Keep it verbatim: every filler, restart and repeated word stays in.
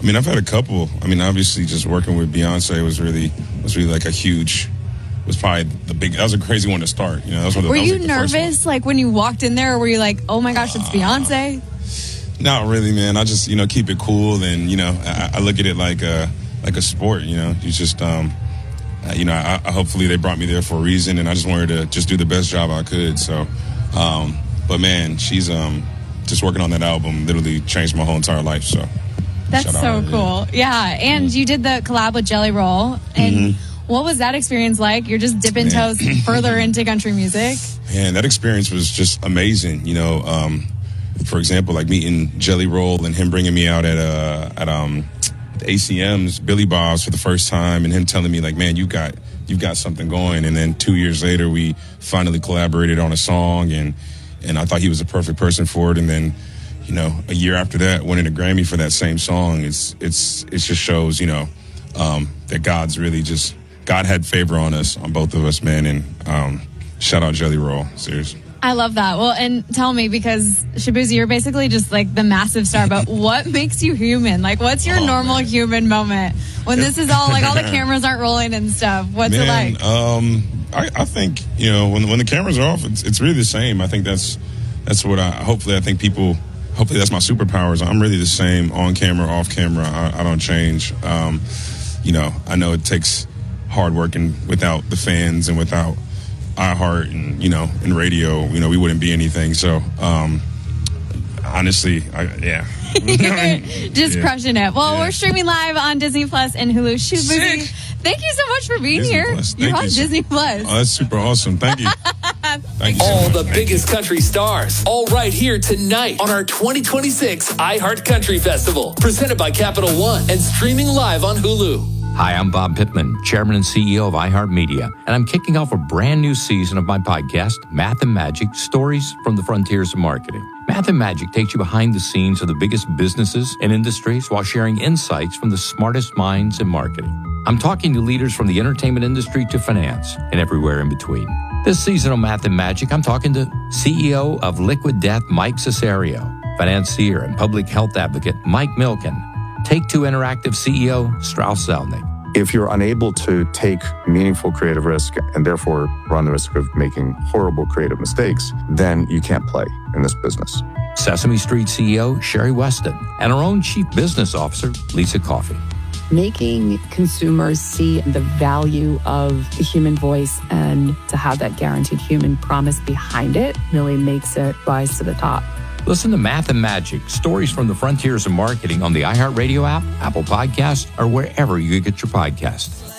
mean, I've had a couple. I mean, obviously, just working with Beyonce was really was really like a huge. Was probably the big. That was a crazy one to start. You know, that was one of the, were that was you like the first nervous, one. like when you walked in there, or were you like, "Oh my gosh, it's Beyonce"? Uh, not really, man. I just you know keep it cool, and you know I, I look at it like a like a sport. You know, you just um, uh, you know I, I hopefully they brought me there for a reason, and I just wanted to just do the best job I could. So, um, but man, she's um just working on that album literally changed my whole entire life. So. That's so her, cool. Yeah. yeah. And mm-hmm. you did the collab with Jelly Roll. And mm-hmm. what was that experience like? You're just dipping Man. toes further into country music. Man, that experience was just amazing. You know, um, for example, like meeting Jelly Roll and him bringing me out at uh, at um, A C M's, Billy Bob's for the first time, and him telling me like, man, you got you've got something going. And then two years later, we finally collaborated on a song, and and I thought he was the perfect person for it. And then, you know, a year after that, winning a Grammy for that same song, it's it's it just shows, you know, um, that God's really just God had favor on us, on both of us, man. And um, shout out Jelly Roll, seriously. I love that. Well, and tell me, because Shaboozey, you're basically just like the massive star, but what makes you human? Like, what's your oh, normal man. human moment when this is all like all the cameras aren't rolling and stuff? What's man, it like? Um, I, I think you know when when the cameras are off, it's it's really the same. I think that's that's what I hopefully I think people. Hopefully that's my superpowers. I'm really the same on camera, off camera. I, I don't change. Um, you know, I know it takes hard work, and without the fans and without iHeart and, you know, and radio, you know, we wouldn't be anything. So, um, honestly, I, yeah. Just yeah. crushing it. Well, yeah. we're streaming live on Disney Plus and Hulu. Shaboozey, thank you so much for being Disney here. Plus. You're Thank on you. Disney Plus. Oh, that's super awesome. Thank you. Thank you so all much. the Thank biggest you. country stars, all right here tonight on our twenty twenty-six iHeart Country Festival, presented by Capital One and streaming live on Hulu. Hi, I'm Bob Pittman, Chairman and C E O of iHeartMedia, and I'm kicking off a brand new season of my podcast, Math and Magic, Stories from the Frontiers of Marketing. Math and Magic takes you behind the scenes of the biggest businesses and industries while sharing insights from the smartest minds in marketing. I'm talking to leaders from the entertainment industry to finance and everywhere in between. This season on Math and Magic, I'm talking to C E O of Liquid Death, Mike Cesario, financier and public health advocate, Mike Milken, Take-Two Interactive C E O, Strauss Zelnick. If you're unable to take meaningful creative risk and therefore run the risk of making horrible creative mistakes, then you can't play in this business. Sesame Street C E O, Sherry Weston, and our own Chief Business Officer, Lisa Coffey. Making consumers see the value of the human voice and to have that guaranteed human promise behind it really makes it rise to the top. Listen to Math and Magic, Stories from the Frontiers of Marketing on the iHeartRadio app, Apple Podcasts, or wherever you get your podcasts.